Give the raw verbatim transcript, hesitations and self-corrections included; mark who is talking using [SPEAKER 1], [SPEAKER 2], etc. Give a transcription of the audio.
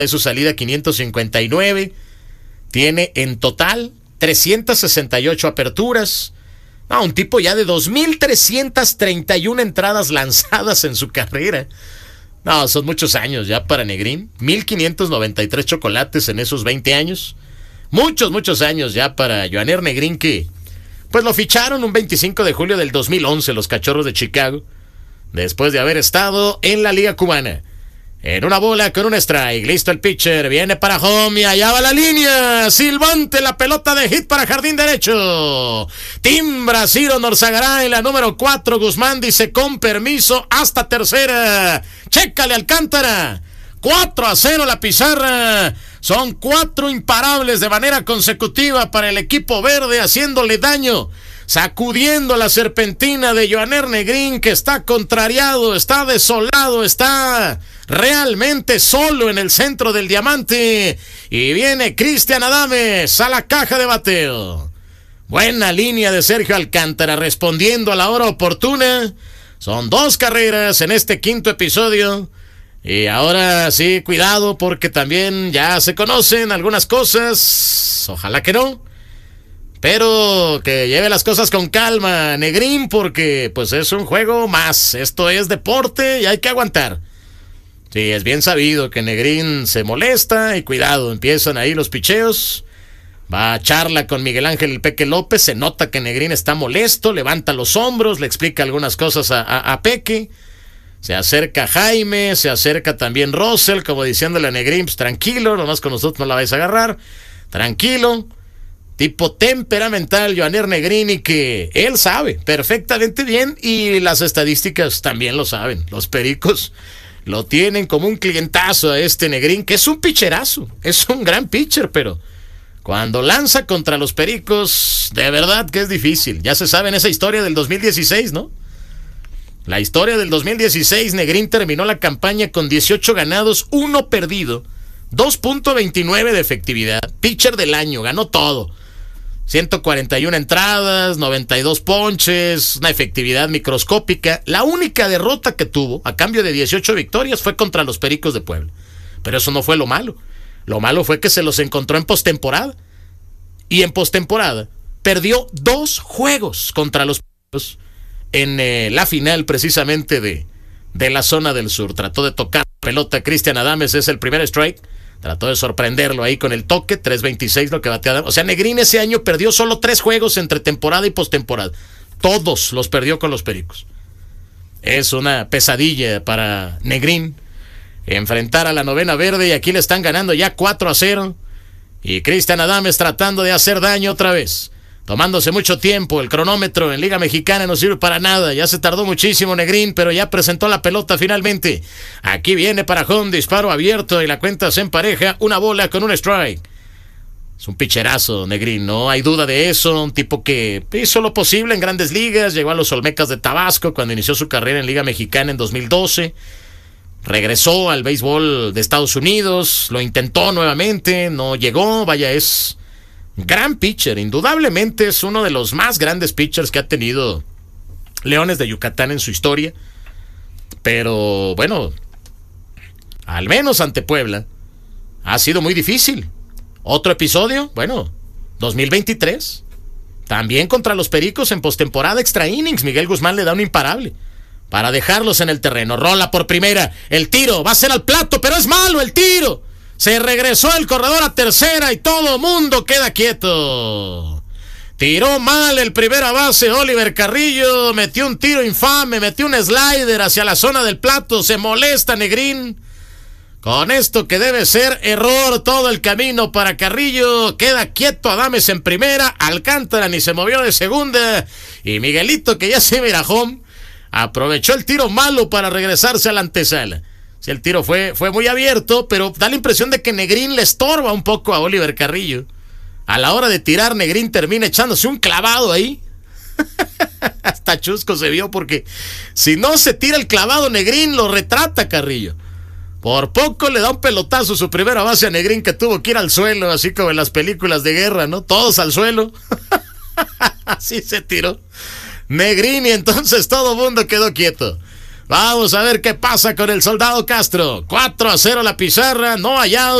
[SPEAKER 1] de su salida quinientos cincuenta y nueve. Tiene en total trescientas sesenta y ocho aperturas. No, un tipo ya de dos mil trescientas treinta y una entradas lanzadas en su carrera. No, son muchos años ya para Negrín. mil quinientos noventa y tres chocolates en esos veinte años. Muchos, muchos años ya para Joaner Negrín, que pues lo ficharon un veinticinco de julio del dos mil once los Cachorros de Chicago, después de haber estado en la Liga Cubana. En una bola con un strike, listo el pitcher, viene para home y allá va la línea, silbante la pelota de hit para jardín derecho. Timbra Ciro Norzagará en la número cuatro, Guzmán dice con permiso hasta tercera. Chécale Alcántara, cuatro a cero la pizarra. Son cuatro imparables de manera consecutiva para el equipo verde, haciéndole daño, sacudiendo la serpentina de Joaner Negrín, que está contrariado, está desolado, está realmente solo en el centro del diamante. Y viene Cristian Adames a la caja de bateo. Buena línea de Sergio Alcántara, respondiendo a la hora oportuna. Son dos carreras en este quinto episodio. Y ahora sí, cuidado, porque también ya se conocen algunas cosas. Ojalá que no. Pero que lleve las cosas con calma, Negrín, porque pues es un juego más. Esto es deporte y hay que aguantar. Sí, es bien sabido que Negrín se molesta y cuidado, empiezan ahí los picheos. Va a charla con Miguel Ángel El Peque López, se nota que Negrín está molesto, levanta los hombros, le explica algunas cosas a, a, a Peque. Se acerca Jaime, se acerca también Russell, como diciéndole a Negrín, pues tranquilo, nomás con nosotros no la vais a agarrar. Tranquilo. Tipo temperamental, Joaner Negrín, y que él sabe perfectamente bien, y las estadísticas también lo saben. Los Pericos lo tienen como un clientazo a este Negrín, que es un pitcherazo, es un gran pitcher, pero cuando lanza contra los Pericos, de verdad que es difícil. Ya se sabe en esa historia del dos mil dieciséis, ¿no? La historia del dos mil dieciséis, Negrín terminó la campaña con dieciocho ganados, uno perdido, dos punto veintinueve de efectividad, pitcher del año, ganó todo. ciento cuarenta y una entradas, noventa y dos ponches, una efectividad microscópica. La única derrota que tuvo, a cambio de dieciocho victorias, fue contra los Pericos de Puebla. Pero eso no fue lo malo. Lo malo fue que se los encontró en postemporada. Y en postemporada perdió dos juegos contra los Pericos en eh, la final precisamente de, de la zona del sur. Trató de tocar la pelota Cristian Adames, es el primer strike. Trató de sorprenderlo ahí con el toque, tres veintiséis lo que batea Adames. O sea, Negrín ese año perdió solo tres juegos entre temporada y postemporada. Todos los perdió con los Pericos. Es una pesadilla para Negrín enfrentar a la novena verde, y aquí le están ganando ya cuatro a cero. Y Cristian Adames tratando de hacer daño otra vez, tomándose mucho tiempo. El cronómetro en Liga Mexicana no sirve para nada. Ya se tardó muchísimo Negrín, pero ya presentó la pelota finalmente. Aquí viene para home, disparo abierto y la cuenta se empareja. Una bola con un strike. Es un picherazo Negrín, no hay duda de eso. Un tipo que hizo lo posible en grandes ligas. Llegó a los Olmecas de Tabasco cuando inició su carrera en Liga Mexicana en dos mil doce. Regresó al béisbol de Estados Unidos. Lo intentó nuevamente, no llegó. Vaya, es gran pitcher, indudablemente es uno de los más grandes pitchers que ha tenido Leones de Yucatán en su historia. Pero bueno, al menos ante Puebla ha sido muy difícil. Otro episodio, bueno, dos mil veintitrés, también contra los Pericos en postemporada extra innings. Miguel Guzmán le da un imparable para dejarlos en el terreno. Rola por primera, el tiro va a ser al plato, pero es malo el tiro. Se regresó el corredor a tercera y todo mundo queda quieto. Tiró mal el primera base Oliver Carrillo, metió un tiro infame, metió un slider hacia la zona del plato, se molesta Negrín. Con esto que debe ser error todo el camino para Carrillo, queda quieto Adames en primera, Alcántara ni se movió de segunda, y Miguelito, que ya se mira home, aprovechó el tiro malo para regresarse a la antesala. Sí, el tiro fue, fue muy abierto, pero da la impresión de que Negrín le estorba un poco a Oliver Carrillo. A la hora de tirar, Negrín termina echándose un clavado ahí. Hasta chusco se vio, porque si no se tira el clavado, Negrín lo retrata Carrillo. Por poco le da un pelotazo su primera base a Negrín, que tuvo que ir al suelo, así como en las películas de guerra, ¿no? Todos al suelo. Así se tiró Negrín, y entonces todo el mundo quedó quieto. Vamos a ver qué pasa con el Soldado Castro. cuatro a cero la pizarra, no hay out.